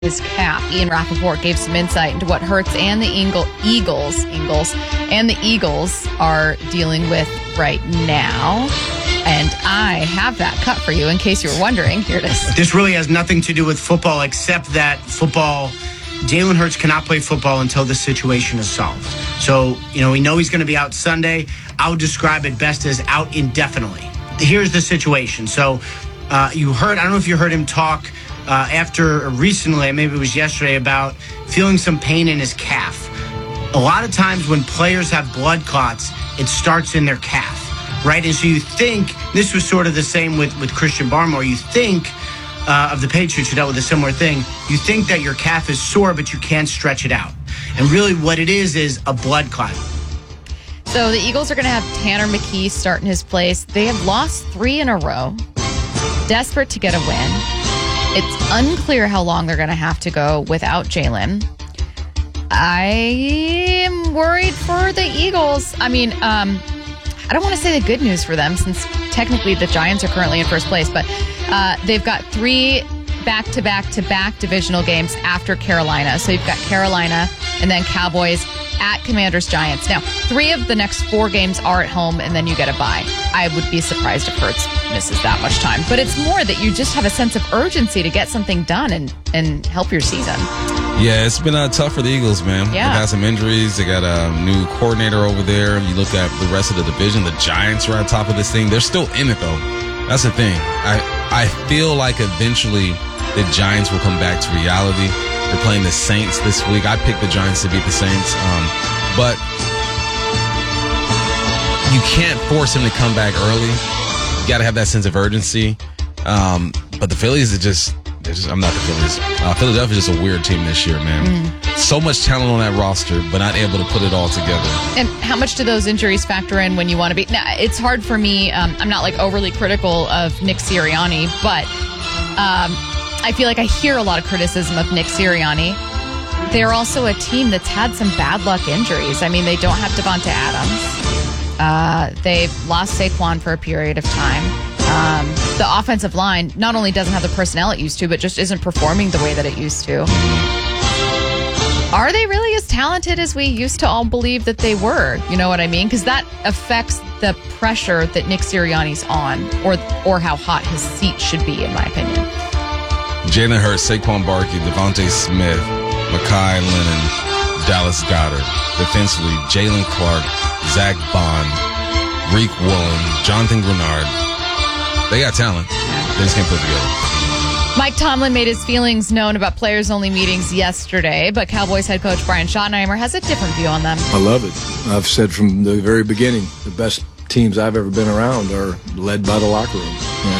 his calf. Ian Rappaport gave some insight into what Hurts and the Eagles are dealing with right now. And I have that cut for you in case you were wondering. Here it is. This really has nothing to do with football except that Jalen Hurts cannot play football until this situation is solved. So, we know he's going to be out Sunday. I would describe it best as out indefinitely. Here's the situation. So, I don't know if you heard him talk after recently, maybe it was yesterday, about feeling some pain in his calf. A lot of times when players have blood clots, it starts in their calf, right? And so you think, this was sort of the same with Christian Barmore, you think of the Patriots who dealt with a similar thing, you think that your calf is sore, but you can't stretch it out. And really what it is a blood clot. So the Eagles are going to have Tanner McKee start in his place. They have lost 3 in a row, desperate to get a win. It's unclear how long they're going to have to go without Jalen. I am worried for the Eagles. I mean, I don't want to say the good news for them since technically the Giants are currently in first place, but they've got 3 back-to-back-to-back divisional games after Carolina. So you've got Carolina and then Cowboys at Commanders Giants. Now, 3 of the next 4 games are at home, and then you get a bye. I would be surprised if Hurts misses that much time. But it's more that you just have a sense of urgency to get something done and help your season. Yeah, it's been tough for the Eagles, man. Yeah. They've had some injuries. They got a new coordinator over there. You look at the rest of the division, the Giants are on top of this thing. They're still in it, though. That's the thing. I feel like eventually the Giants will come back to reality. They're playing the Saints this week. I picked the Giants to beat the Saints. But you can't force him to come back early. You got to have that sense of urgency. But the Phillies I'm not the Phillies. Philadelphia's just a weird team this year, man. So much talent on that roster, but not able to put it all together. And how much do those injuries factor in when you want to be? Now, it's hard for me. I'm not overly critical of Nick Sirianni, but I feel like I hear a lot of criticism of Nick Sirianni. They're also a team that's had some bad luck injuries. I mean, they don't have Devonta Adams. They've lost Saquon for a period of time. The offensive line not only doesn't have the personnel it used to, but just isn't performing the way that it used to. Are they really as talented as we used to all believe that they were? You know what I mean? Because that affects the pressure that Nick Sirianni's on, or how hot his seat should be, in my opinion. Jalen Hurts, Saquon Barkley, Devontae Smith, Mekhi Lennon, Dallas Goedert. Defensively, Jalen Clark, Zach Bond, Reek Woolen, Jonathan Grenard. They got talent. They just can't put it together. Mike Tomlin made his feelings known about players-only meetings yesterday, but Cowboys head coach Brian Schottenheimer has a different view on them. I love it. I've said from the very beginning, the best teams I've ever been around are led by the locker room.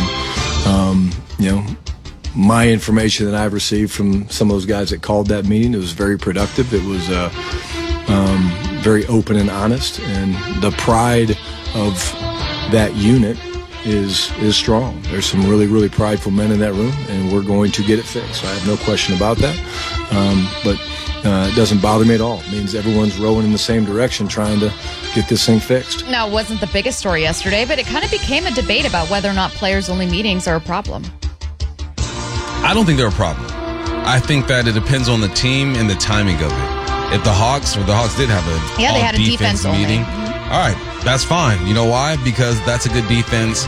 And, my information that I've received from some of those guys that called that meeting, it was very productive. It was very open and honest, and the pride of that unit is strong. There's some really, really prideful men in that room, and we're going to get it fixed. I have no question about that. But it doesn't bother me at all. It means everyone's rowing in the same direction, trying to get this thing fixed. Now, it wasn't the biggest story yesterday, but it kind of became a debate about whether or not players-only meetings are a problem. I don't think they're a problem. I think that it depends on the team and the timing of it. If the Hawks did have they had a defense meeting, all right, that's fine. You know why? Because that's a good defense,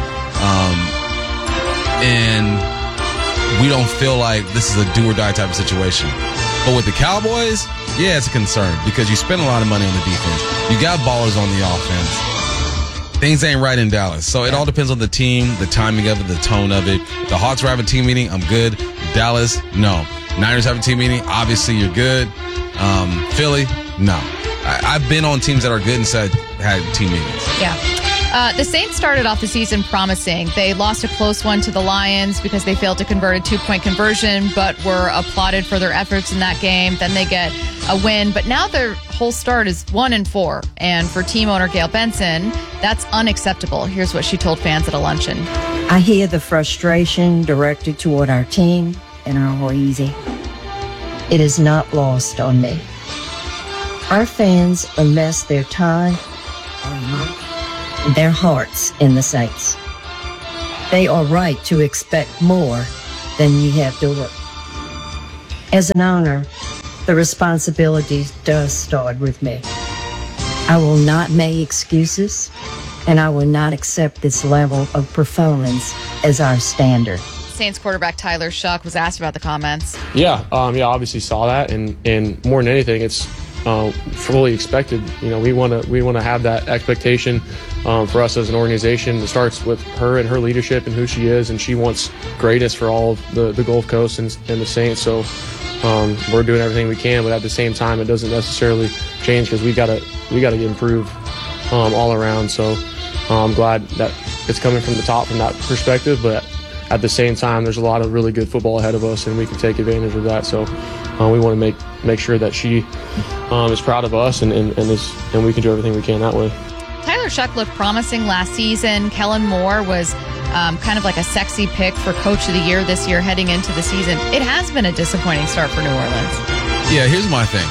and we don't feel like this is a do-or-die type of situation. But with the Cowboys, yeah, it's a concern because you spend a lot of money on the defense. You got ballers on the offense. Things ain't right in Dallas. So it all depends on the team, the timing of it, the tone of it. If the Hawks were having a team meeting, I'm good. Dallas, no. Niners have a team meeting, obviously you're good. Philly, no. I've been on teams that are good and had team meetings. Yeah. The Saints started off the season promising. They lost a close one to the Lions because they failed to convert a 2-point conversion, but were applauded for their efforts in that game. Then they get a win, but now their whole start is 1-4. And for team owner Gail Benson, that's unacceptable. Here's what she told fans at a luncheon. I hear the frustration directed toward our team and our easy. It is not lost on me. Our fans invest their time, their hearts in the Saints. They are right to expect more than you have to work. As an owner, the responsibility does start with me. I will not make excuses, and I will not accept this level of performance as our standard. Saints quarterback Tyler Shuck was asked about the comments. Yeah, obviously saw that, and more than anything, it's fully expected. We want to have that expectation for us as an organization. It starts with her and her leadership and who she is, and she wants greatness for all of the Gulf Coast and the Saints. So we're doing everything we can, but at the same time, it doesn't necessarily change because we gotta improve all around. So I'm glad that it's coming from the top from that perspective, but at the same time, there's a lot of really good football ahead of us, and we can take advantage of that. So we want to make sure that she is proud of us, and we can do everything we can that way. Tyler Shuck looked promising last season. Kellen Moore was kind of like a sexy pick for Coach of the Year this year heading into the season. It has been a disappointing start for New Orleans. Yeah, here's my thing.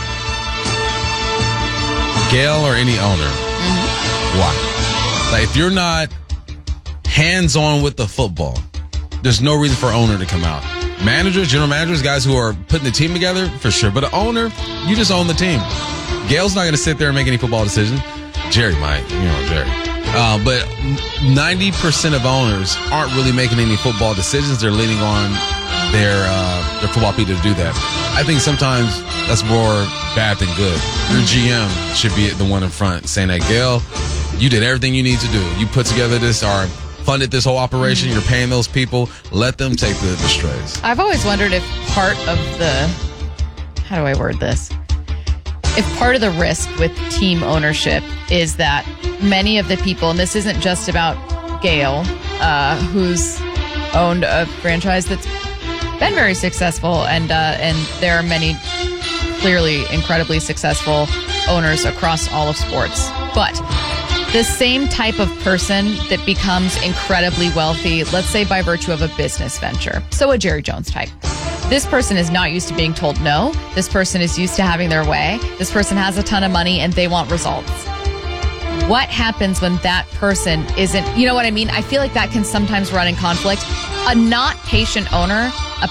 Gail or any owner, why? Like, if you're not hands-on with the football, there's no reason for owner to come out. Managers, general managers, guys who are putting the team together, for sure. But an owner, you just own the team. Gail's not going to sit there and make any football decisions. Jerry might, Jerry. But 90% of owners aren't really making any football decisions. They're leaning on their football people to do that. I think sometimes that's more bad than good. Your GM should be the one in front saying that, Gail, you did everything you need to do. You put together this, or funded this whole operation. You're paying those people. Let them take the strays. I've always wondered if part of the, how do I word this? If part of the risk with team ownership is that many of the people, and this isn't just about Gail, who's owned a franchise that's been very successful, and there are many clearly incredibly successful owners across all of sports. But the same type of person that becomes incredibly wealthy, let's say by virtue of a business venture. So a Jerry Jones type. This person is not used to being told no. This person is used to having their way. This person has a ton of money and they want results. What happens when that person isn't, you know what I mean? I feel like that can sometimes run in conflict. A not patient owner, a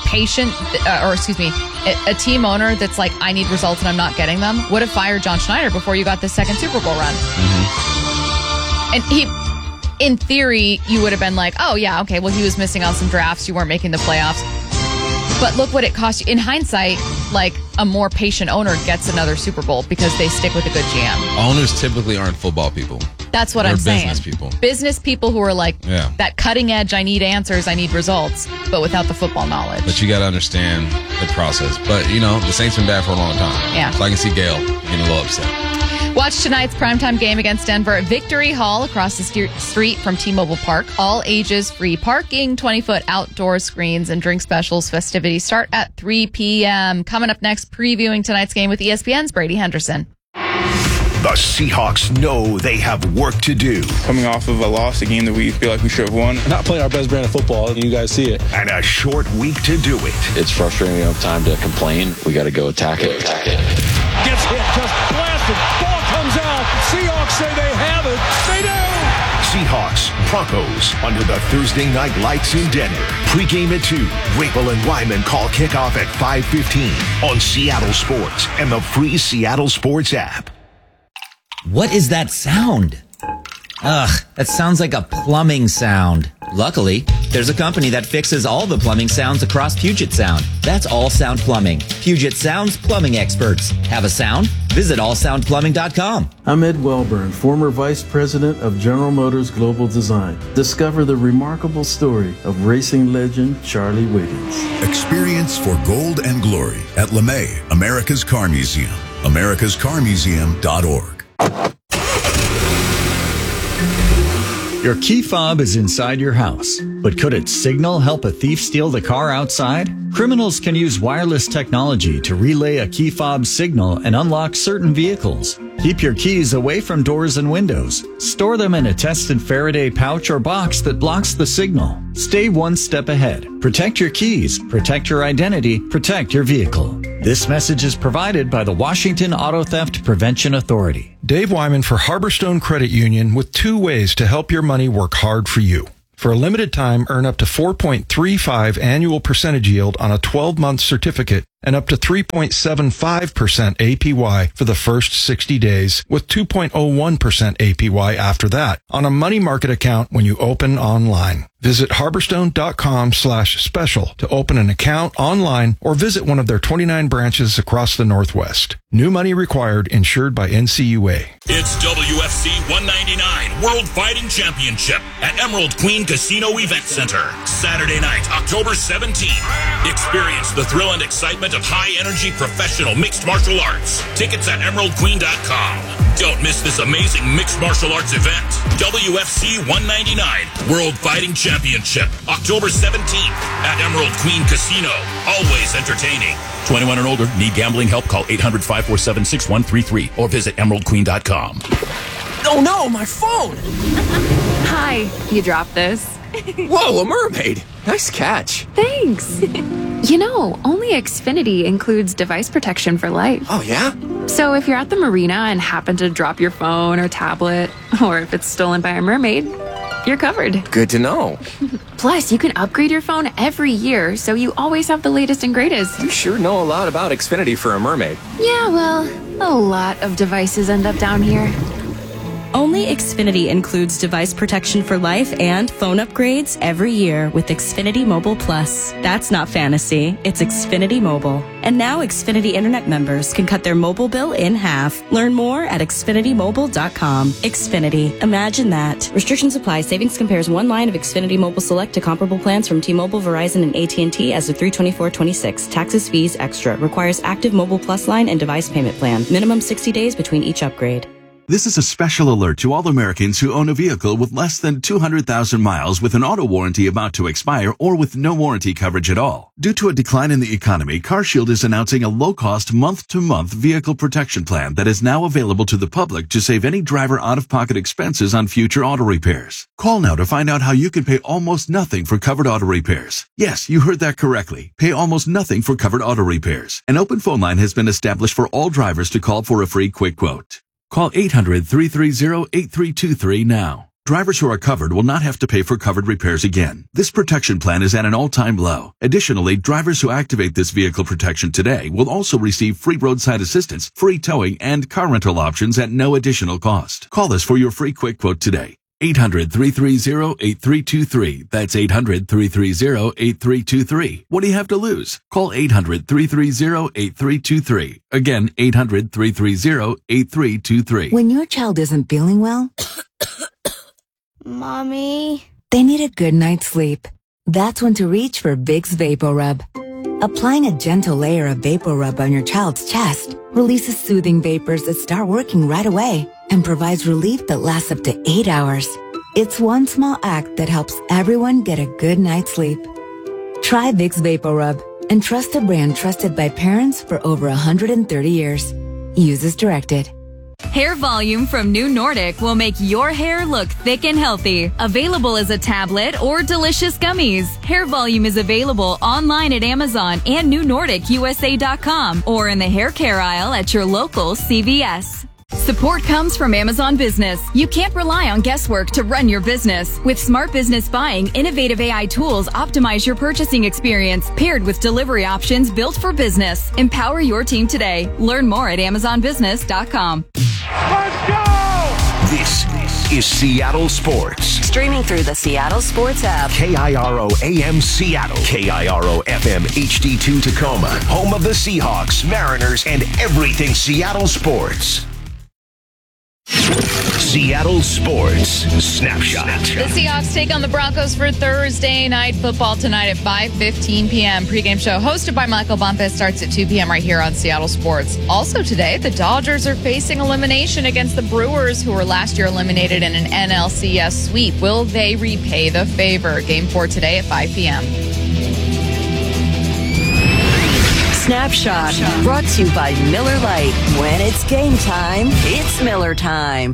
team owner that's like, I need results and I'm not getting them, would have fired John Schneider before you got the second Super Bowl run. And in theory, you would have been like, oh yeah, okay, well, he was missing out some drafts. You weren't making the playoffs. But look what it cost you. In hindsight, like, a more patient owner gets another Super Bowl because they stick with a good GM. Owners typically aren't football people. That's what I'm saying. Business people. Business people who are like, that cutting edge, I need answers, I need results, but without the football knowledge. But you got to understand the process. But, the Saints been bad for a long time. Yeah. So I can see Gail getting a little upset. Watch tonight's primetime game against Denver at Victory Hall across the street from T-Mobile Park. All ages, free parking, 20-foot outdoor screens, and drink specials. Festivities start at 3 p.m. Coming up next, previewing tonight's game with ESPN's Brady Henderson. The Seahawks know they have work to do. Coming off of a loss, a game that we feel like we should have won. Not playing our best brand of football, and you guys see it. And a short week to do it. It's frustrating. We don't have time to complain. We got to go attack it. Gets hit, just blasted. Ball comes out. Seahawks say they have it. They do. Seahawks, Broncos, under the Thursday night lights in Denver. Pre-game at 2. Rapel and Wyman call kickoff at 5:15 on Seattle Sports and the free Seattle Sports app. What is that sound? Ugh, that sounds like a plumbing sound. Luckily, there's a company that fixes all the plumbing sounds across Puget Sound. That's All Sound Plumbing. Puget Sound's plumbing experts. Have a sound? Visit allsoundplumbing.com. I'm Ed Welburn, former Vice President of General Motors Global Design. Discover the remarkable story of racing legend Charlie Wiggins. Experience for gold and glory at LeMay, America's Car Museum. americascarmuseum.org. Your key fob is inside your house, but could its signal help a thief steal the car outside? Criminals can use wireless technology to relay a key fob signal and unlock certain vehicles. Keep your keys away from doors and windows. Store them in a tested Faraday pouch or box that blocks the signal. Stay one step ahead. Protect your keys, protect your identity, protect your vehicle. This message is provided by the Washington Auto Theft Prevention Authority. Dave Wyman for Harborstone Credit Union with 2 ways to help your money work hard for you. For a limited time, earn up to 4.35 annual percentage yield on a 12-month certificate and up to 3.75% APY for the first 60 days, with 2.01% APY after that on a money market account when you open online. Visit harborstone.com/special to open an account online or visit one of their 29 branches across the Northwest. New money required, insured by NCUA. It's WFC 199 World Fighting Championship at Emerald Queen Casino Event Center. Saturday night, October 17th. Experience the thrill and excitement of high-energy professional mixed martial arts. Tickets at emeraldqueen.com. Don't miss this amazing mixed martial arts event. WFC 199 World Fighting Championship, October 17th at Emerald Queen Casino. Always entertaining. 21 and older. Need gambling help? Call 800-547-6133 or visit emeraldqueen.com. Oh no, my phone! Hi, you dropped this. Whoa, a mermaid! Nice catch. Thanks. You know, only Xfinity includes device protection for life. Oh, yeah? So if you're at the marina and happen to drop your phone or tablet, or if it's stolen by a mermaid, you're covered. Good to know. Plus, you can upgrade your phone every year, so you always have the latest and greatest. You sure know a lot about Xfinity for a mermaid. Yeah, well, a lot of devices end up down here. Only Xfinity includes device protection for life and phone upgrades every year with Xfinity Mobile Plus. That's not fantasy, it's Xfinity Mobile. And now Xfinity Internet members can cut their mobile bill in half. Learn more at xfinitymobile.com. Xfinity, imagine that. Restrictions apply. Savings compares one line of Xfinity Mobile Select to comparable plans from T-Mobile, Verizon, and AT&T as of 3/24/26. Taxes, fees, extra. Requires active Mobile Plus line and device payment plan. Minimum 60 days between each upgrade. This is a special alert to all Americans who own a vehicle with less than 200,000 miles with an auto warranty about to expire or with no warranty coverage at all. Due to a decline in the economy, CarShield is announcing a low-cost month-to-month vehicle protection plan that is now available to the public to save any driver out-of-pocket expenses on future auto repairs. Call now to find out how you can pay almost nothing for covered auto repairs. Yes, you heard that correctly. Pay almost nothing for covered auto repairs. An open phone line has been established for all drivers to call for a free quick quote. Call 800-330-8323 now. Drivers who are covered will not have to pay for covered repairs again. This protection plan is at an all-time low. Additionally, drivers who activate this vehicle protection today will also receive free roadside assistance, free towing, and car rental options at no additional cost. Call us for your free quick quote today. 800-330-8323. That's 800-330-8323. What do you have to lose? Call 800-330-8323. Again, 800-330-8323. When your child isn't feeling well, Mommy, they need a good night's sleep. That's when to reach for Vicks VapoRub. Applying a gentle layer of VapoRub on your child's chest releases soothing vapors that start working right away and provides relief that lasts up to 8 hours. It's one small act that helps everyone get a good night's sleep. Try Vicks VapoRub and trust a brand trusted by parents for over 130 years. Use as directed. Hair Volume from New Nordic will make your hair look thick and healthy. Available as a tablet or delicious gummies. Hair Volume is available online at Amazon and NewNordicUSA.com or in the hair care aisle at your local CVS. Support comes from Amazon Business. You can't rely on guesswork to run your business. With Smart Business Buying, innovative AI tools optimize your purchasing experience, paired with delivery options built for business. Empower your team today. Learn more at AmazonBusiness.com. Let's go! This is Seattle Sports. Streaming through the Seattle Sports app. KIRO AM Seattle. KIRO FM HD2 Tacoma. Home of the Seahawks, Mariners, and everything Seattle sports. Seattle Sports Snapshot. The Seahawks take on the Broncos for Thursday night football tonight at 5:15 p.m. Pre-game show hosted by Michael Bumpus starts at 2 p.m. right here on Seattle Sports. Also today, the Dodgers are facing elimination against the Brewers, who were last year eliminated in an NLCS sweep. Will they repay the favor? Game 4 today at 5 p.m. Snapshot, brought to you by Miller Lite. When it's game time, it's Miller time.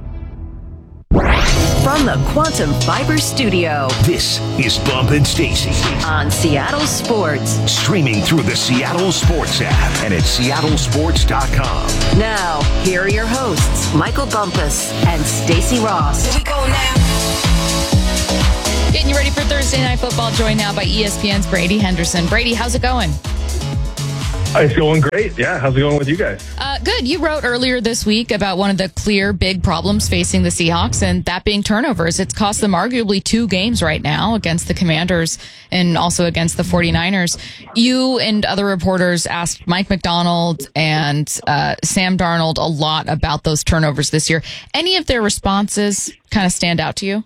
From the Quantum Fiber Studio, this is Bump and Stacy on Seattle Sports. Streaming through the Seattle Sports app and at seattlesports.com. Now, here are your hosts, Michael Bumpus and Stacy Ross. Here we go now. Getting you ready for Thursday Night Football, joined now by ESPN's Brady Henderson. Brady, how's it going? It's going great. Yeah, how's it going with you guys? Good. You wrote earlier this week about one of the clear big problems facing the Seahawks, and that being turnovers. It's cost them arguably 2 games right now against the Commanders and also against the 49ers. You and other reporters asked Mike McDonald and Sam Darnold a lot about those turnovers this year. Any of their responses kind of stand out to you?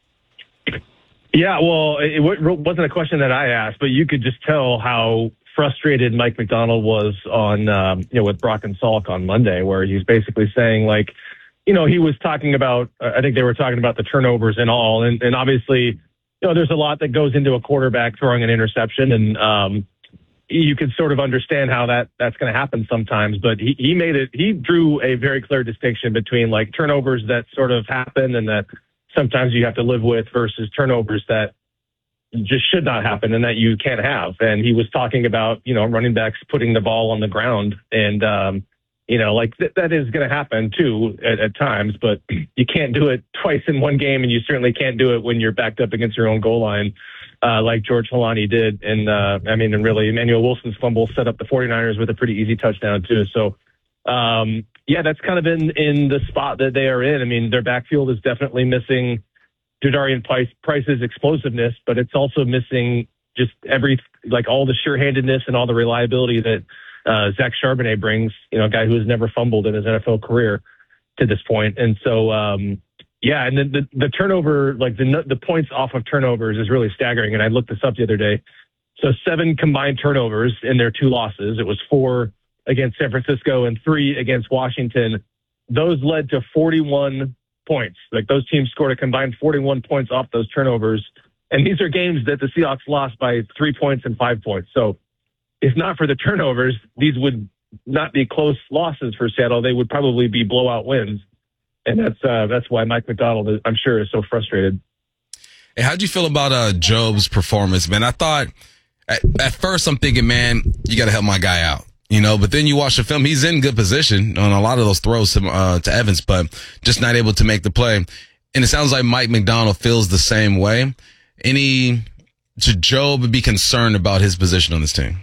Yeah, well, it wasn't a question that I asked, but you could just tell how frustrated Mike McDonald was on, with Brock and Salk on Monday, where he's basically saying, like, he was talking about, I think they were talking about the turnovers and all. And obviously, there's a lot that goes into a quarterback throwing an interception. And you can sort of understand how that's going to happen sometimes. But he drew a very clear distinction between like turnovers that sort of happen and that sometimes you have to live with versus turnovers that just should not happen and that you can't have. And he was talking about, running backs putting the ball on the ground and, that is going to happen too at times, but you can't do it twice in one game. And you certainly can't do it when you're backed up against your own goal line, like George Holani did. And, and really Emmanuel Wilson's fumble set up the 49ers with a pretty easy touchdown too. So, that's kind of in the spot that they are in. I mean, their backfield is definitely missing Jadarian Price's explosiveness, but it's also missing just all the sure-handedness and all the reliability that Zach Charbonnet brings, a guy who has never fumbled in his NFL career to this point. And so, and then the turnover, like the points off of turnovers is really staggering. And I looked this up the other day. So 7 combined turnovers in their 2 losses. It was 4 against San Francisco and 3 against Washington. Those led to 41 points. Like those teams scored a combined 41 points off those turnovers. And these are games that the Seahawks lost by 3 points and 5 points. So if not for the turnovers, these would not be close losses for Seattle. They would probably be blowout wins. And that's why Mike McDonald, I'm sure, is so frustrated. Hey, how'd you feel about Job's performance, man? I thought at first I'm thinking, man, you got to help my guy out. But then you watch the film, he's in good position on a lot of those throws to Evans, but just not able to make the play. And it sounds like Mike McDonald feels the same way. Should Job be concerned about his position on this team?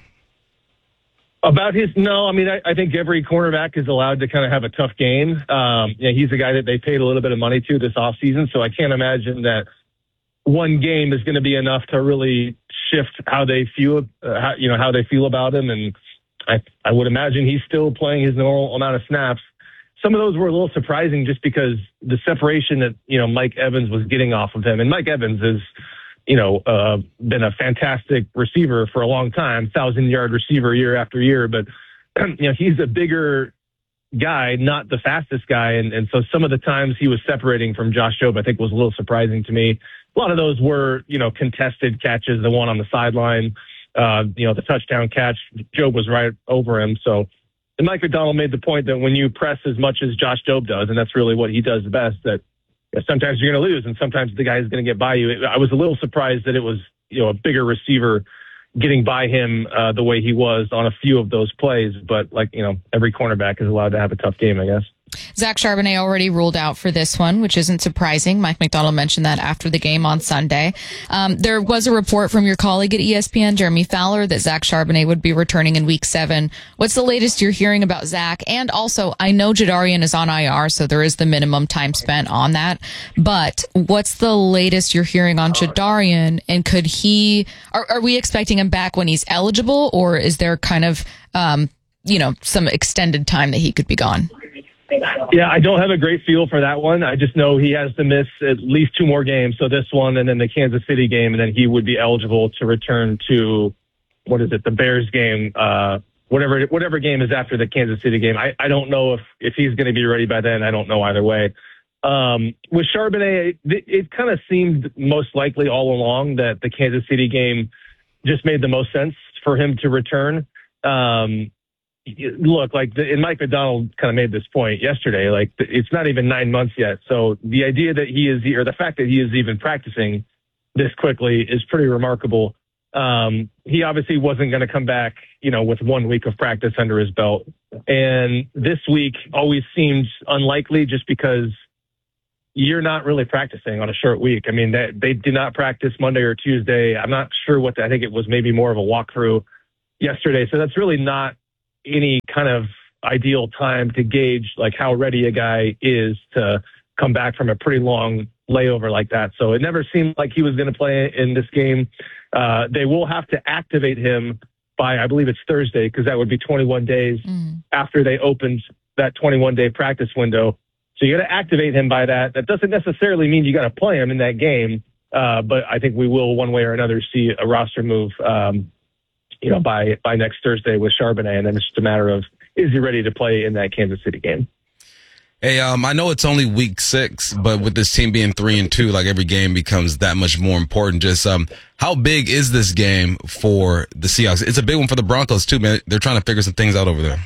No, I mean, I think every cornerback is allowed to kind of have a tough game. He's a guy that they paid a little bit of money to this offseason, so I can't imagine that one game is going to be enough to really shift how they feel, how they feel about him. And I would imagine he's still playing his normal amount of snaps. Some of those were a little surprising just because the separation that, Mike Evans was getting off of him. And Mike Evans has, been a fantastic receiver for a long time, 1,000-yard receiver year after year. But, he's a bigger guy, not the fastest guy. And so some of the times he was separating from Josh Jobe, I think was a little surprising to me. A lot of those were, contested catches, the one on the sideline. The touchdown catch, Jobe was right over him. So, and Mike McDonald made the point that when you press as much as Josh Jobe does, and that's really what he does best, that sometimes you're going to lose and sometimes the guy is going to get by you. I was a little surprised that it was, a bigger receiver getting by him the way he was on a few of those plays. But every cornerback is allowed to have a tough game, I guess. Zach Charbonnet already ruled out for this one, which isn't surprising. Mike McDonald mentioned that after the game on Sunday. There was a report from your colleague at ESPN, Jeremy Fowler, that Zach Charbonnet would be returning in Week 7. What's the latest you're hearing about Zach? And also, I know Jadarian is on IR, so there is the minimum time spent on that. But what's the latest you're hearing on Jadarian? And could are we expecting him back when he's eligible, or is there kind of, some extended time that he could be gone? Yeah, I don't have a great feel for that one. I just know he has to miss at least 2 more games. So this one and then the Kansas City game, and then he would be eligible to return to, the Bears game, whatever game is after the Kansas City game. I don't know if he's going to be ready by then. I don't know either way. With Charbonnet, it kind of seemed most likely all along that the Kansas City game just made the most sense for him to return. Look, and Mike McDonald kind of made this point yesterday, it's not even 9 months yet. So the idea that the fact that he is even practicing this quickly is pretty remarkable. He obviously wasn't going to come back, with 1 week of practice under his belt. And this week always seemed unlikely just because you're not really practicing on a short week. I mean, they did not practice Monday or Tuesday. I'm not sure I think it was maybe more of a walkthrough yesterday. So that's really not any kind of ideal time to gauge like how ready a guy is to come back from a pretty long layover like that. So it never seemed like he was going to play in this game. They will have to activate him by, I believe it's Thursday, because that would be 21 days after they opened that 21-day practice window. So you got to activate him by that. That doesn't necessarily mean you got to play him in that game, but I think we will, one way or another, see a roster move, by next Thursday with Charbonnet, and then it's just a matter of, is he ready to play in that Kansas City game? Hey, I know it's only week 6, but with this team being 3-2, like every game becomes that much more important. Just how big is this game for the Seahawks? It's a big one for the Broncos too, man. They're trying to figure some things out over there.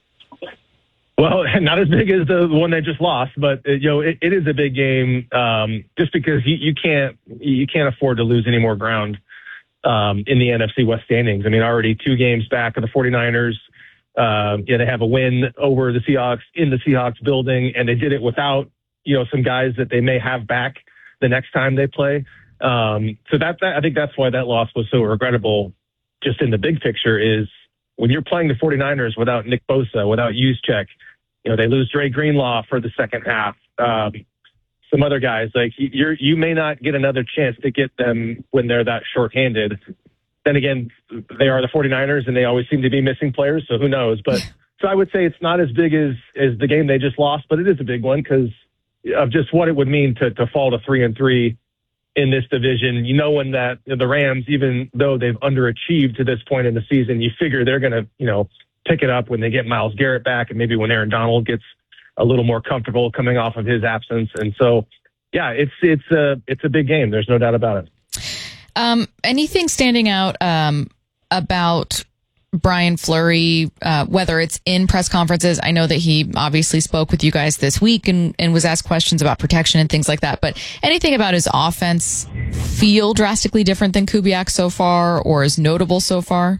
Well, not as big as the one they just lost, but it is a big game just because you can't afford to lose any more ground in the NFC West standings. I mean, already 2 games back of the 49ers. They have a win over the Seahawks in the Seahawks building, and they did it without, some guys that they may have back the next time they play. So that I think that's why that loss was so regrettable. Just in the big picture is when you're playing the 49ers without Nick Bosa, without Juszczyk, they lose Dre Greenlaw for the second half. Some other guys, like you may not get another chance to get them when they're that shorthanded. Then again, they are the 49ers, and they always seem to be missing players, so who knows? But so I would say it's not as big as the game they just lost, but it is a big one because of just what it would mean to fall to 3-3 in this division. When that the Rams, even though they've underachieved to this point in the season, you figure they're going to, pick it up when they get Myles Garrett back, and maybe when Aaron Donald gets a little more comfortable coming off of his absence. And so, yeah, it's a big game. There's no doubt about it. Anything standing out about Brian Fleury, whether it's in press conferences? I know that he obviously spoke with you guys this week and was asked questions about protection and things like that, but anything about his offense feel drastically different than Kubiak so far, or is notable so far?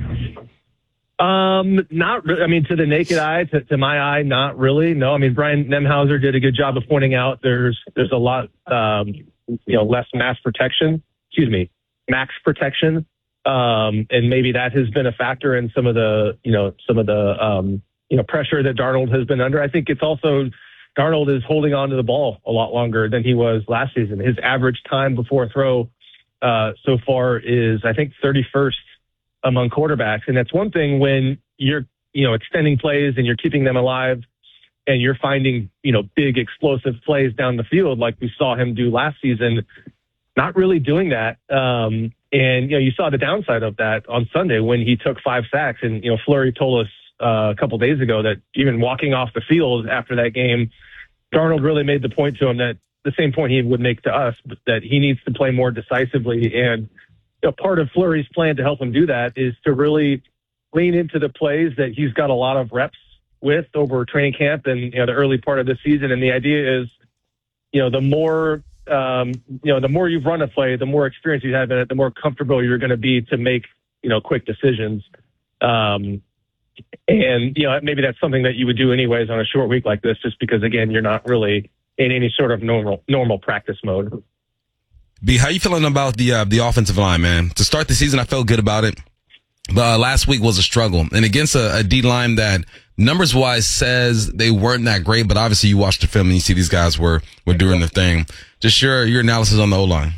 Not really. I mean, to the naked eye, to my eye, not really. No, I mean, Brian Nemhauser did a good job of pointing out there's a lot, less max protection, and maybe that has been a factor in some of the pressure that Darnold has been under. I think it's also Darnold is holding on to the ball a lot longer than he was last season. His average time before throw so far is, I think, 31st among quarterbacks. And that's one thing when you're, extending plays and you're keeping them alive and you're finding, big explosive plays down the field like we saw him do last season, not really doing that. And, you saw the downside of that on Sunday when he took 5 sacks. And, Fleury told us a couple days ago that even walking off the field after that game, Darnold really made the point to him that the same point he would make to us, but that he needs to play more decisively. And part of Fleury's plan to help him do that is to really lean into the plays that he's got a lot of reps with over training camp and the early part of the season. And the idea is, the more you've run a play, the more experience you have in it, the more comfortable you're going to be to make quick decisions. And maybe that's something that you would do anyways on a short week like this, just because again you're not really in any sort of normal practice mode. B, how you feeling about the offensive line, man? To start the season, I felt good about it, but last week was a struggle, and against a D line that numbers wise says they weren't that great, but obviously you watch the film and you see these guys were doing their thing. Just your analysis on the O line.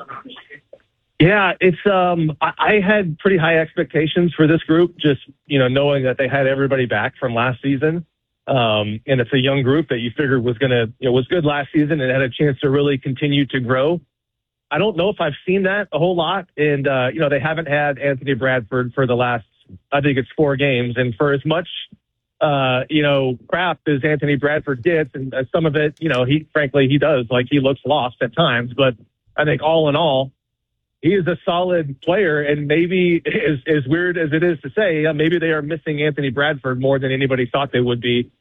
Yeah, it's I had pretty high expectations for this group, just knowing that they had everybody back from last season, and it's a young group that you figured was was good last season and had a chance to really continue to grow. I don't know if I've seen that a whole lot. And, they haven't had Anthony Bradford for the last, I think it's 4 games. And for as much, crap as Anthony Bradford gets, and some of it, he does, like he looks lost at times. But I think all in all, he is a solid player. And maybe as weird as it is to say, maybe they are missing Anthony Bradford more than anybody thought they would be.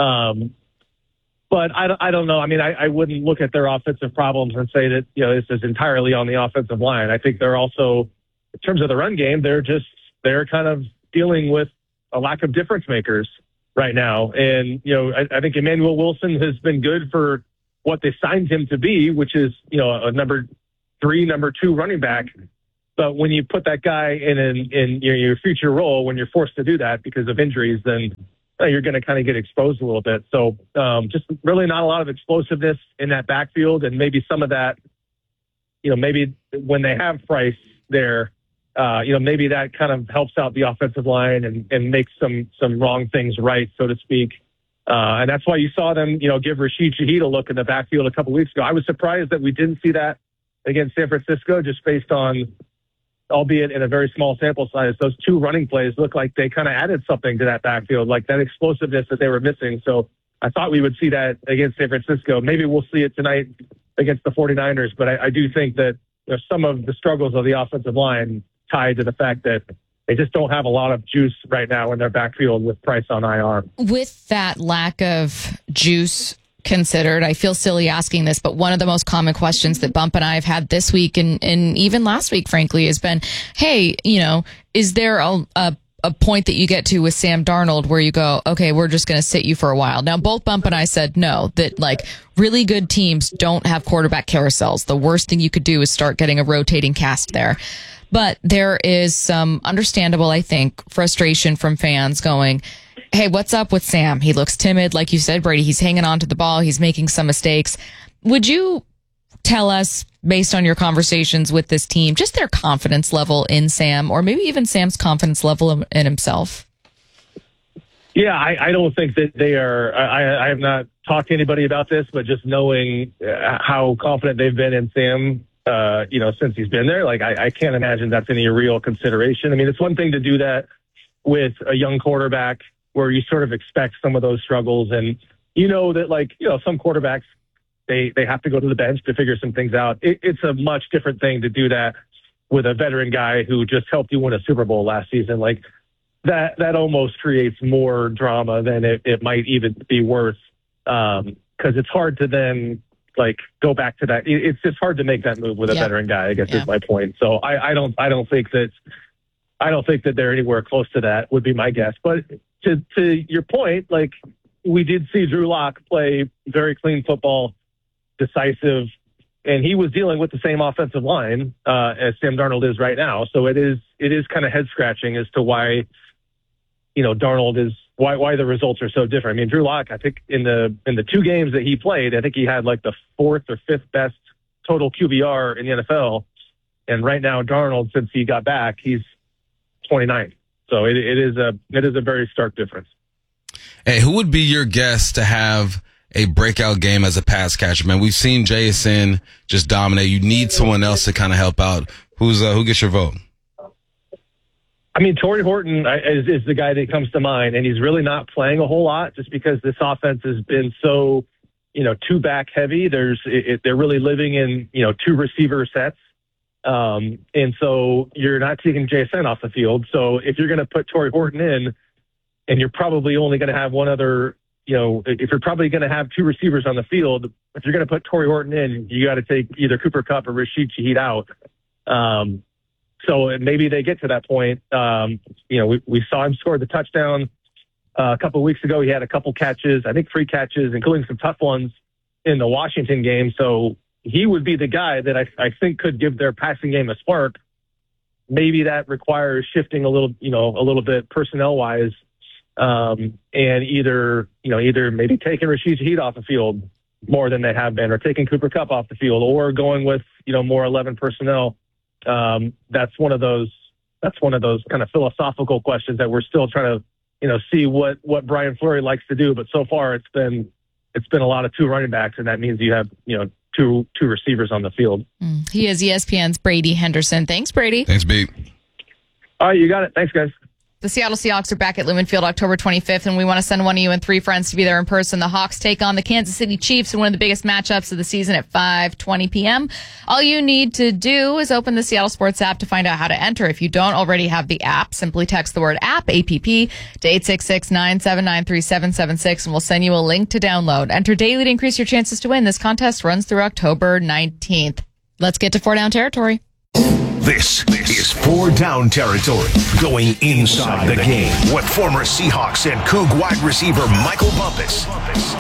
But I don't know. I mean, I wouldn't look at their offensive problems and say that, this is entirely on the offensive line. I think they're also, in terms of the run game, they're kind of dealing with a lack of difference makers right now. And, I think Emmanuel Wilson has been good for what they signed him to be, which is, a number 3, number 2 running back. But when you put that guy in your future role, when you're forced to do that because of injuries, then you're going to kind of get exposed a little bit. So just really not a lot of explosiveness in that backfield, and maybe some of that, maybe when they have Price there, maybe that kind of helps out the offensive line and makes some wrong things right, so to speak. And that's why you saw them, give Rashid Shaheed a look in the backfield a couple weeks ago. I was surprised that we didn't see that against San Francisco, just based on, albeit in a very small sample size, those two running plays look like they kind of added something to that backfield, like that explosiveness that they were missing. So I thought we would see that against San Francisco. Maybe we'll see it tonight against the 49ers, but I do think that some of the struggles of the offensive line tied to the fact that they just don't have a lot of juice right now in their backfield with Price on IR. With that lack of juice considered, I feel silly asking this, but one of the most common questions that Bump and I have had this week and even last week, frankly, has been, hey, is there a point that you get to with Sam Darnold where you go, okay, we're just going to sit you for a while? Now, both Bump and I said no, that really good teams don't have quarterback carousels. The worst thing you could do is start getting a rotating cast there. But there is some understandable, I think, frustration from fans going, hey, what's up with Sam? He looks timid. Like you said, Brady, he's hanging on to the ball. He's making some mistakes. Would you tell us, based on your conversations with this team, just their confidence level in Sam, or maybe even Sam's confidence level in himself? Yeah, I don't think that they are. I have not talked to anybody about this, but just knowing how confident they've been in Sam, since he's been there, I can't imagine that's any real consideration. I mean, it's one thing to do that with a young quarterback where you sort of expect some of those struggles, and that some quarterbacks, they have to go to the bench to figure some things out. It's a much different thing to do that with a veteran guy who just helped you win a Super Bowl last season. That almost creates more drama than it might even be worth, because it's hard to then go back to that. It's just hard to make that move with a veteran guy, I guess is my point. So I don't think that they're anywhere close to that, would be my guess. But to your point, we did see Drew Lock play very clean football, decisive, and he was dealing with the same offensive line as Sam Darnold is right now. So it is kind of head scratching as to why, Darnold is why the results are so different. I mean, Drew Lock, I think in the two games that he played, I think he had the fourth or fifth best total QBR in the NFL. And right now, Darnold, since he got back, he's 29th. So it is a very stark difference. Hey, who would be your guess to have a breakout game as a pass catcher, man? We've seen JSN just dominate. You need someone else to kind of help out. Who gets your vote? I mean, Torrey Horton is the guy that comes to mind, and he's really not playing a whole lot just because this offense has been so, two back heavy. They're really living in, two receiver sets. And so you're not taking JSN off the field. So if you're going to put Torrey Horton in, and you're probably only going to have one other, if you're probably going to have two receivers on the field, if you're going to put Torrey Horton in, you got to take either Cooper Kupp or Rashid Shaheed out. So maybe they get to that point. We saw him score the touchdown a couple of weeks ago. He had a couple catches, I think 3 catches, including some tough ones in the Washington game. So he would be the guy that I think could give their passing game a spark. Maybe that requires shifting a little bit personnel wise, and either maybe taking Rashid Shaheed off the field more than they have been, or taking Cooper Kupp off the field, or going with more 11 personnel. That's one of those kind of philosophical questions that we're still trying to see what Brian Fleury likes to do. But so far it's been a lot of 2 running backs, and that means you have two receivers on the field. He is ESPN's Brady Henderson. Thanks, Brady. Thanks, Pete. All right, you got it. Thanks, guys. The Seattle Seahawks are back at Lumen Field October 25th, and we want to send one of you and 3 friends to be there in person. The Hawks take on the Kansas City Chiefs in one of the biggest matchups of the season at 5:20 p.m. All you need to do is open the Seattle Sports app to find out how to enter. If you don't already have the app, simply text the word app, APP, to 866-979-3776, and we'll send you a link to download. Enter daily to increase your chances to win. This contest runs through October 19th. Let's get to 4 Down territory. This is 4 Down territory, going inside the game with former Seahawks and Coug wide receiver Michael Bumpus.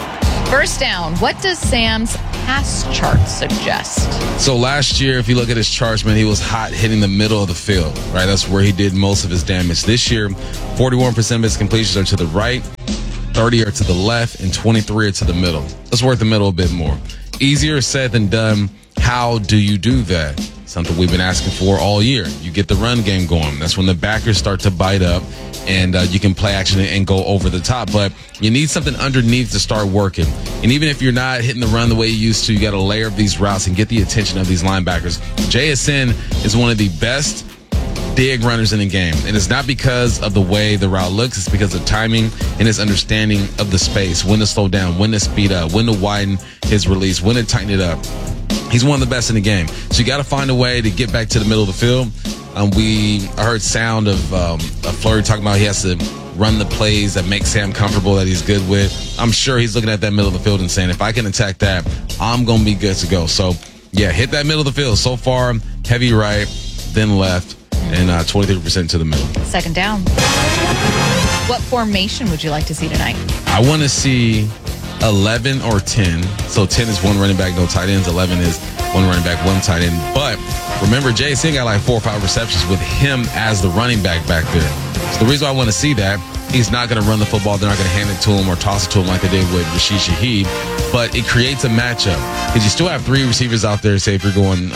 First down. What does Sam's pass chart suggest? So last year, if you look at his charts, man, he was hot hitting the middle of the field, right? That's where he did most of his damage. This year, 41% of his completions are to the right, 30 are to the left, and 23 are to the middle. Let's work the middle a bit more. Easier said than done. How do you do that? Something we've been asking for all year. You get the run game going. That's when the backers start to bite up, and you can play action and go over the top. But you need something underneath to start working. And even if you're not hitting the run the way you used to, you got to layer up these routes and get the attention of these linebackers. JSN is one of the best dig runners in the game. And it's not because of the way the route looks. It's because of timing and his understanding of the space, when to slow down, when to speed up, when to widen his release, when to tighten it up. He's one of the best in the game. So you got to find a way to get back to the middle of the field. I heard sound of Fleury talking about he has to run the plays that make Sam comfortable, that he's good with. I'm sure he's looking at that middle of the field and saying, if I can attack that, I'm going to be good to go. So, yeah, hit that middle of the field. So far, heavy right, then left, and 23% to the middle. Second down. What formation would you like to see tonight? I want to see 11 or 10. So 10 is one running back, no tight ends. 11 is one running back, one tight end. But remember, JSN got like 4 or 5 receptions with him as the running back back there. So the reason why I want to see that, he's not going to run the football. They're not going to hand it to him or toss it to him like they did with Rashid Shaheed. But it creates a matchup because you still have 3 receivers out there, say if you're going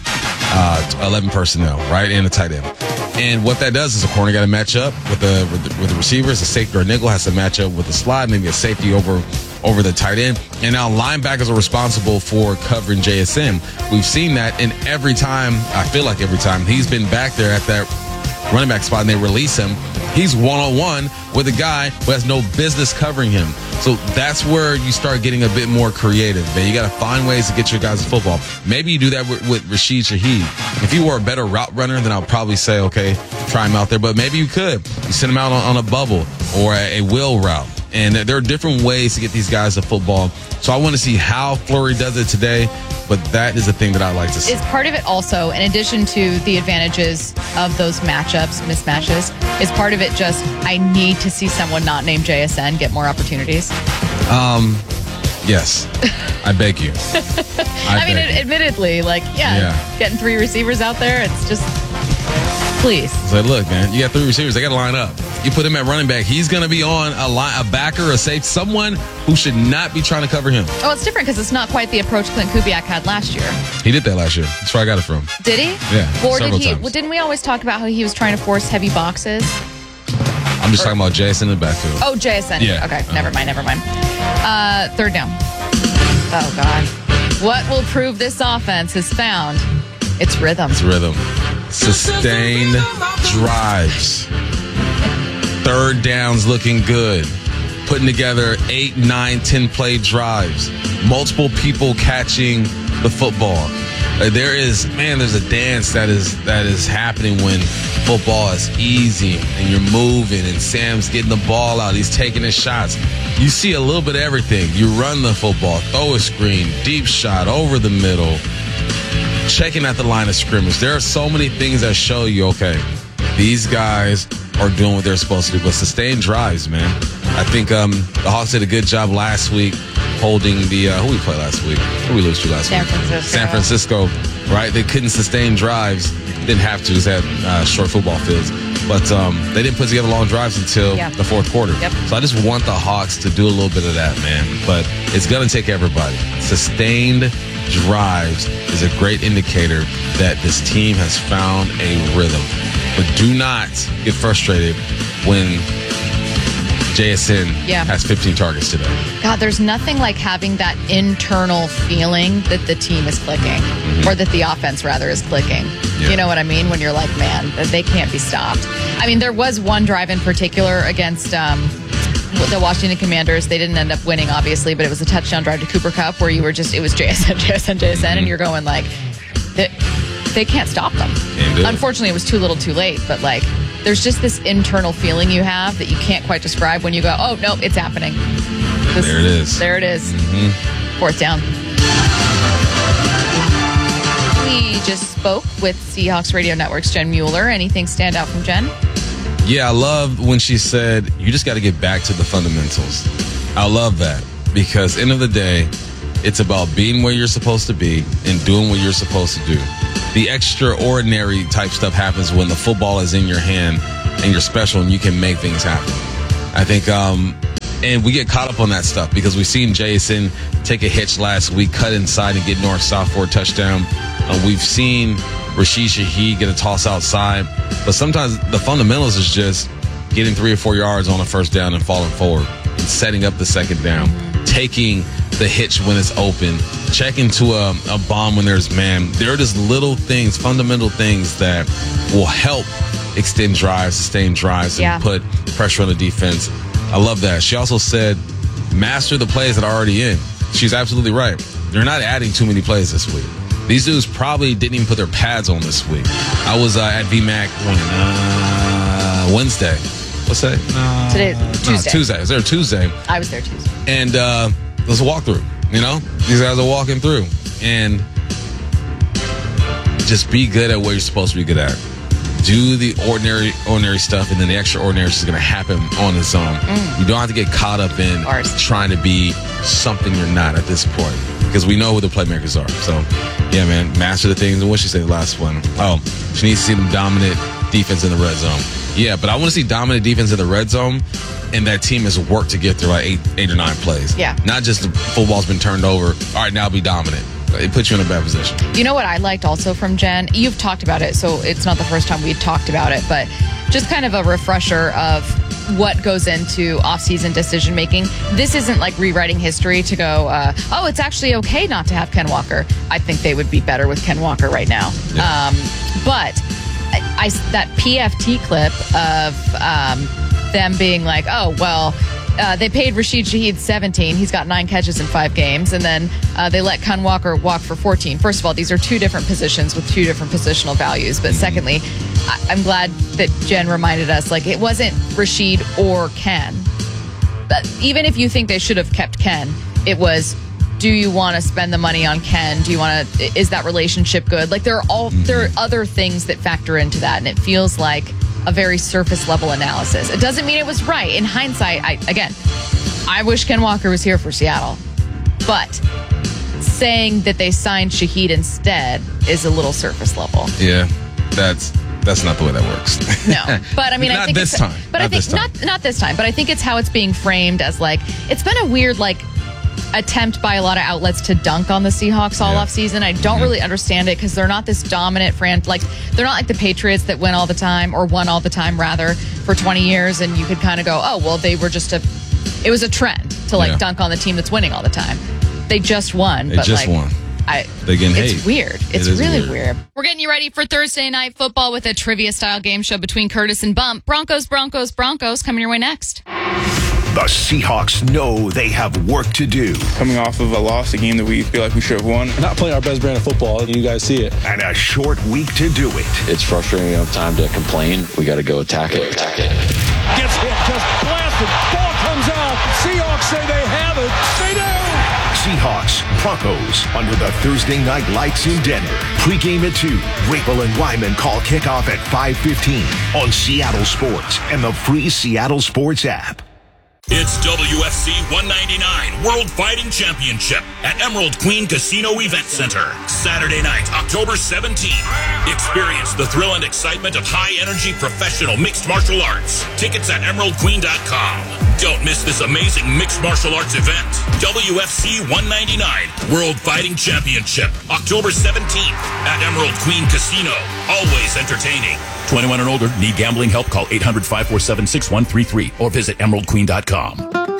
11 personnel, right, and a tight end. And what that does is a corner got to match up with the receivers. A safety or nickel has to match up with the slot, maybe a safety over the tight end. And now linebackers are responsible for covering JSN. We've seen that, and every time, I feel like every time, he's been back there at that running back spot and they release him, he's one-on-one with a guy who has no business covering him. So that's where you start getting a bit more creative, man. You got to find ways to get your guys to football. Maybe you do that with Rashid Shaheed. If you were a better route runner, then I'll probably say, okay, try him out there. But maybe you could. You send him out on a bubble or a wheel route. And there are different ways to get these guys to football. So I want to see how Fleury does it today. But that is the thing that I like to see. Is part of it also, in addition to the advantages of those mismatches, is part of it just, I need to see someone not named JSN get more opportunities? Yes. I beg you. I mean, admittedly, getting 3 receivers out there, it's just, please. So look, man, you got 3 receivers. They got to line up. You put him at running back, he's going to be on a backer, a safe, someone who should not be trying to cover him. Oh, it's different because it's not quite the approach Clint Kubiak had last year. He did that last year. That's where I got it from. Did he? Yeah. Or several times. Well, didn't we always talk about how he was trying to force heavy boxes? I'm just talking about JSN in the backfield. Oh, JSN. Yeah. Okay, never mind. Third down. Oh, God. What will prove this offense has found its rhythm? It's rhythm. Sustained drives. Third downs looking good. Putting together 8, 9, 10 play drives. Multiple people catching the football. There's a dance that is happening when football is easy and you're moving and Sam's getting the ball out. He's taking his shots. You see a little bit of everything. You run the football, throw a screen, deep shot, over the middle, checking at the line of scrimmage. There are so many things that show you, okay, these guys are doing what they're supposed to do. But sustained drives, man. I think the Hawks did a good job last week holding the who we played last week? Who we lose to last week? San Francisco, right? They couldn't sustain drives. Didn't have to. They had short football fields. But they didn't put together long drives until the fourth quarter. Yep. So I just want the Hawks to do a little bit of that, man. But it's going to take everybody. Sustained drives is a great indicator that this team has found a rhythm. But do not get frustrated when JSN has 15 targets today. God, there's nothing like having that internal feeling that the team is clicking, or that the offense, rather, is clicking. Yeah. You know what I mean? When you're like, man, they can't be stopped. I mean, there was one drive in particular against the Washington Commanders. They didn't end up winning, obviously, but it was a touchdown drive to Cooper Kupp where it was JSN, and you're going like, they can't stop them. Unfortunately, it was too little too late, but like, there's just this internal feeling you have that you can't quite describe when you go, oh, no, it's happening. There it is. There it is. Fourth down. We just spoke with Seahawks Radio Network's Jen Mueller. Anything stand out from Jen? Yeah, I love when she said, you just got to get back to the fundamentals. I love that. because end of the day, it's about being where you're supposed to be and doing what you're supposed to do. The extraordinary type stuff happens when the football is in your hand and you're special and you can make things happen. I think, and we get caught up on that stuff because we've seen Jason take a hitch last week, cut inside and get north-south for a touchdown. We've seen Rashid Shaheed get a toss outside. But sometimes the fundamentals is just getting 3 or 4 yards on a first down and falling forward and setting up the second down, taking the hitch when it's open, checking to a bomb when there's man. There are just little things, fundamental things that will help extend drives, sustain drives, and put pressure on the defense. I love that. She also said, master the plays that are already in. She's absolutely right. They're not adding too many plays this week. These dudes probably didn't even put their pads on this week. I was at VMAC Wednesday. What's that? Today, Tuesday. Tuesday. I was there Tuesday. I was there Tuesday. And there's a walkthrough, you know? These guys are walking through. And just be good at what you're supposed to be good at. Do the ordinary stuff, and then the extraordinary is going to happen on its own. You don't have to get caught up in trying to be something you're not at this point, because we know who the playmakers are. So, yeah, man, master the things. And what she said the last one? Oh, she needs to see them dominant defense in the red zone. Yeah, but I want to see dominant defense in the red zone, and that team has worked to get through like eight or nine plays. Yeah. Not just the football's been turned over. All right, now be dominant. It puts you in a bad position. You know what I liked also from Jen? You've talked about it, so it's not the first time we've talked about it, but just kind of a refresher of what goes into off-season decision-making. This isn't like rewriting history to go, it's actually okay not to have Ken Walker. I think they would be better with Ken Walker right now. Yeah. But that PFT clip of them being like, they paid Rashid Shaheed $17. He's got 9 catches in 5 games. And then they let Ken Walker walk for 14. First of all, these are 2 different positions with 2 different positional values. But secondly, I'm glad that Jen reminded us, like, it wasn't Rashid or Ken. But even if you think they should have kept Ken, it was, do you want to spend the money on Ken? Is that relationship good? Like, there are other things that factor into that. And it feels like a very surface level analysis. It doesn't mean it was right. In hindsight, I wish Ken Walker was here for Seattle. But saying that they signed Shaheed instead is a little surface level. Yeah, that's not the way that works. No, but I mean, I think this time. But I think not this time. But I think it's how it's being framed as like it's been a weird attempt by a lot of outlets to dunk on the Seahawks all off season. I don't really understand it because they're not this dominant they're not like the Patriots that win all the time or won all the time rather for 20 years. And you could kind of go, they were it was a trend to dunk on the team that's winning all the time. They just won. They just won. It's weird. It's really weird. We're getting you ready for Thursday Night Football with a trivia-style game show between Curtis and Bump. Broncos coming your way next. The Seahawks know they have work to do. Coming off of a loss, a game that we feel like we should have won. Not playing our best brand of football, and you guys see it. And a short week to do it. It's frustrating. We don't have time to complain. We got to go attack it. Gets hit, just blasted. Ball comes out. Seahawks say they have it. They do. Seahawks, Broncos, under the Thursday night lights in Denver. Pre-game at 2. Rapel and Wyman call kickoff at 5:15 on Seattle Sports and the free Seattle Sports app. It's WFC 199 World Fighting Championship at Emerald Queen Casino Event Center. Saturday night, October 17th. Experience the thrill and excitement of high-energy professional mixed martial arts. Tickets at emeraldqueen.com. Don't miss this amazing mixed martial arts event. WFC 199 World Fighting Championship, October 17th at Emerald Queen Casino. Always entertaining. 21 and older. Need gambling help? Call 800-547-6133 or visit emeraldqueen.com.